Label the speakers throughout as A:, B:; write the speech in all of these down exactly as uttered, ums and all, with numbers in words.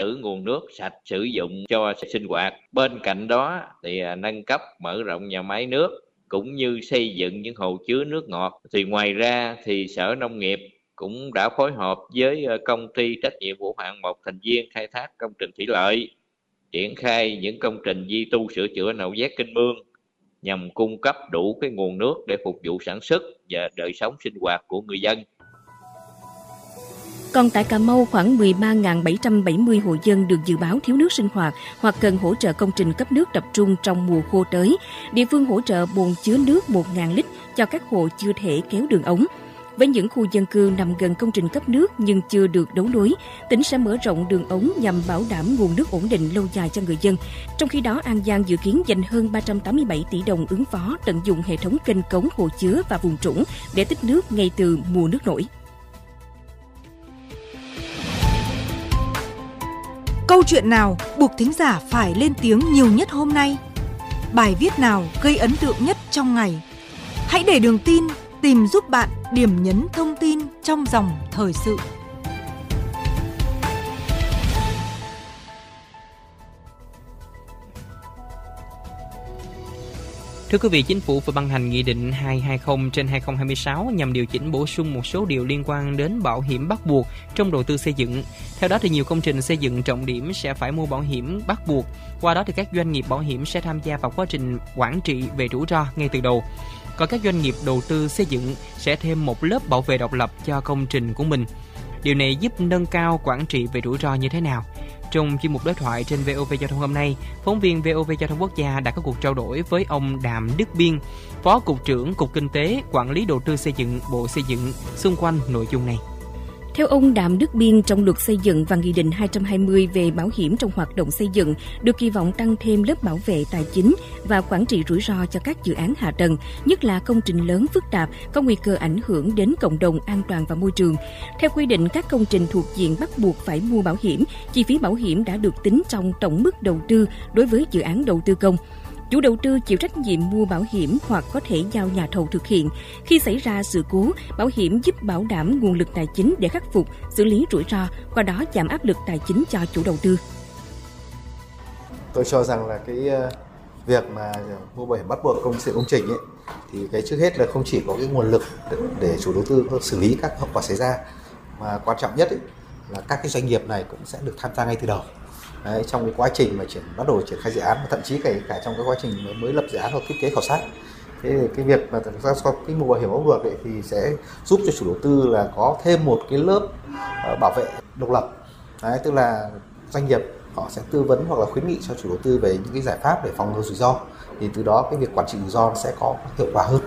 A: trữ nguồn nước sạch sử dụng cho sinh hoạt. Bên cạnh đó thì nâng cấp mở rộng nhà máy nước cũng như xây dựng những hồ chứa nước ngọt. Thì ngoài ra thì Sở Nông nghiệp cũng đã phối hợp với công ty trách nhiệm hữu hạn một thành viên khai thác công trình thủy lợi, triển khai những công trình duy tu sửa chữa nạo vét kênh mương nhằm cung cấp đủ cái nguồn nước để phục vụ sản xuất và đời sống sinh hoạt của người dân.
B: Còn tại Cà Mau, khoảng mười ba nghìn bảy trăm bảy mươi hộ dân được dự báo thiếu nước sinh hoạt hoặc cần hỗ trợ công trình cấp nước tập trung trong mùa khô tới. Địa phương hỗ trợ bồn chứa nước một nghìn lít cho các hộ chưa thể kéo đường ống. Với những khu dân cư nằm gần công trình cấp nước nhưng chưa được đấu nối, tỉnh sẽ mở rộng đường ống nhằm bảo đảm nguồn nước ổn định lâu dài cho người dân. Trong khi đó, An Giang dự kiến dành hơn ba trăm tám mươi bảy tỷ đồng ứng phó, tận dụng hệ thống kênh cống, hồ chứa và vùng trũng để tích nước ngay từ mùa nước nổi.
C: Câu chuyện nào buộc thính giả phải lên tiếng nhiều nhất hôm nay? Bài viết nào gây ấn tượng nhất trong ngày? Hãy để Đường Tin tìm giúp bạn điểm nhấn thông tin trong dòng thời sự.
D: Thưa quý vị, Chính phủ vừa ban hành Nghị định hai trăm hai mươi trên hai nghìn không trăm hai mươi sáu nhằm điều chỉnh bổ sung một số điều liên quan đến bảo hiểm bắt buộc trong đầu tư xây dựng. Theo đó, thì nhiều công trình xây dựng trọng điểm sẽ phải mua bảo hiểm bắt buộc. Qua đó, thì các doanh nghiệp bảo hiểm sẽ tham gia vào quá trình quản trị về rủi ro ngay từ đầu. Còn các doanh nghiệp đầu tư xây dựng sẽ thêm một lớp bảo vệ độc lập cho công trình của mình. Điều này giúp nâng cao quản trị về rủi ro như thế nào? Trong chuyên mục đối thoại trên vê o vê Giao thông hôm nay, phóng viên vê o vê Giao thông Quốc gia đã có cuộc trao đổi với ông Đàm Đức Biên, Phó Cục trưởng Cục Kinh tế, Quản lý Đầu tư xây dựng, Bộ Xây dựng xung quanh nội dung này.
B: Theo ông Đàm Đức Biên, trong luật xây dựng và Nghị định hai trăm hai mươi về bảo hiểm trong hoạt động xây dựng được kỳ vọng tăng thêm lớp bảo vệ tài chính và quản trị rủi ro cho các dự án hạ tầng, nhất là công trình lớn phức tạp có nguy cơ ảnh hưởng đến cộng đồng, an toàn và môi trường. Theo quy định, các công trình thuộc diện bắt buộc phải mua bảo hiểm, chi phí bảo hiểm đã được tính trong tổng mức đầu tư đối với dự án đầu tư công. Chủ đầu tư chịu trách nhiệm mua bảo hiểm hoặc có thể giao nhà thầu thực hiện. Khi xảy ra sự cố, bảo hiểm giúp bảo đảm nguồn lực tài chính để khắc phục, xử lý rủi ro, qua đó giảm áp lực tài chính cho chủ đầu tư.
E: Tôi cho rằng là cái việc mà mua bảo hiểm bắt buộc công sự công trình ấy, thì cái trước hết là không chỉ có cái nguồn lực để, để chủ đầu tư xử lý các hậu quả xảy ra, mà quan trọng nhất ấy, là các cái doanh nghiệp này cũng sẽ được tham gia ngay từ đầu. Đấy, trong cái quá trình mà triển bắt đầu triển khai dự án, thậm chí cả, cả trong cái quá trình mới, mới lập dự án hoặc thiết kế khảo sát. Thế thì cái việc mà có cái mua bảo hiểm bắt buộc ấy, thì sẽ giúp cho chủ đầu tư là có thêm một cái lớp uh, bảo vệ độc lập. Đấy, tức là doanh nghiệp họ sẽ tư vấn hoặc là khuyến nghị cho chủ đầu tư về những cái giải pháp để phòng ngừa rủi ro. Thì từ đó cái việc quản trị rủi ro sẽ có hiệu quả hơn.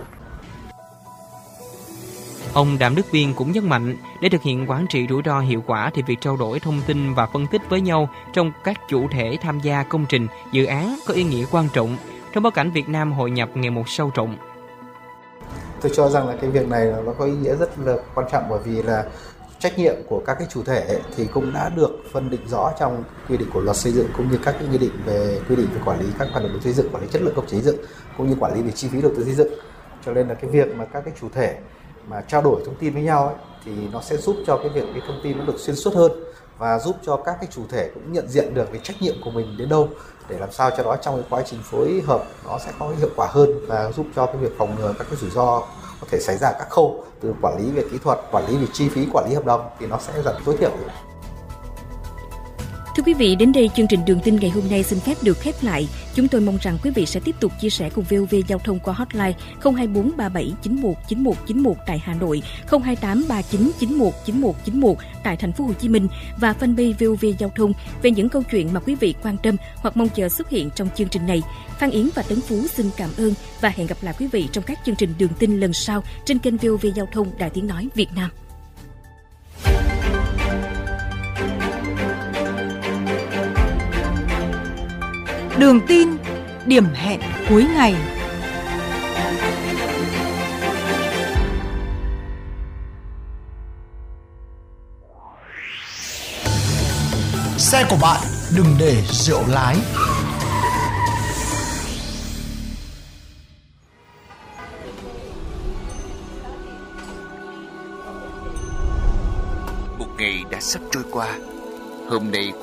D: Ông Đàm Đức Biên cũng nhấn mạnh, để thực hiện quản trị rủi ro hiệu quả thì việc trao đổi thông tin và phân tích với nhau trong các chủ thể tham gia công trình, dự án có ý nghĩa quan trọng trong bối cảnh Việt Nam hội nhập ngày một sâu rộng.
E: Tôi cho rằng là cái việc này nó có ý nghĩa rất là quan trọng, bởi vì là trách nhiệm của các cái chủ thể thì cũng đã được phân định rõ trong quy định của luật xây dựng, cũng như các cái quy định về quy định về quản lý các hoạt động đầu tư xây dựng, quản lý chất lượng công trình xây dựng, cũng như quản lý về chi phí đầu tư xây dựng. Cho nên là cái việc mà các cái chủ thể mà trao đổi thông tin với nhau ấy, thì nó sẽ giúp cho cái việc cái thông tin nó được xuyên suốt hơn, và giúp cho các cái chủ thể cũng nhận diện được cái trách nhiệm của mình đến đâu, để làm sao cho đó trong cái quá trình phối hợp nó sẽ có hiệu quả hơn, và giúp cho cái việc phòng ngừa các cái rủi ro có thể xảy ra các khâu từ quản lý về kỹ thuật, quản lý về chi phí, quản lý hợp đồng thì nó sẽ giảm tối thiểu.
B: Thưa quý vị, đến đây chương trình Đường Tin ngày hôm nay xin phép được khép lại. Chúng tôi mong rằng quý vị sẽ tiếp tục chia sẻ cùng vê o vê Giao thông qua hotline không hai bốn ba bảy chín một chín một chín một tại Hà Nội, không hai tám ba chín chín một chín một chín một tại Thành phố Hồ Chí Minh và fanpage vê o vê Giao thông về những câu chuyện mà quý vị quan tâm hoặc mong chờ xuất hiện trong chương trình này. Phan Yến và Tấn Phú xin cảm ơn và hẹn gặp lại quý vị trong các chương trình Đường Tin lần sau trên kênh vê o vê Giao thông Đài Tiếng nói Việt Nam.
C: Đường Tin, điểm hẹn cuối ngày.
F: Xe của bạn đừng để rượu lái.
G: Một ngày đã sắp trôi qua. Hôm nay